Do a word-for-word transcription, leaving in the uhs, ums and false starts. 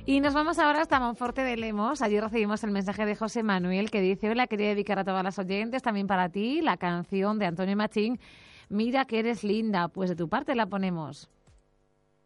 Y nos vamos ahora hasta Monforte de Lemos. Allí recibimos el mensaje de José Manuel que dice: hola, quería dedicar a todas las oyentes, también para ti, la canción de Antonio Machín, Mira que eres linda. Pues de tu parte la ponemos.